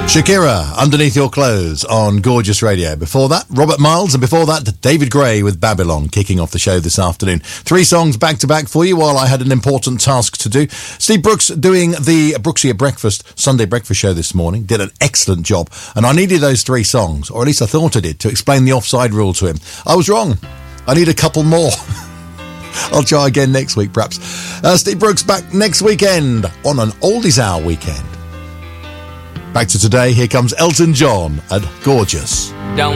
Shakira, Underneath Your Clothes on Gorgeous Radio. Before that, Robert Miles, and before that, David Gray with Babylon, kicking off the show this afternoon. 3 songs back to back for you while I had an important task to do. Steve Brooks doing the Brooksie at Breakfast Sunday breakfast show this morning. Did an excellent job. And I needed those 3 songs, or at least I thought I did, to explain the offside rule to him. I was wrong. I need a couple more. I'll try again next week, perhaps. Steve Brooks back next weekend on an Oldies Hour weekend. Back to today, here comes Elton John at Gorgeous.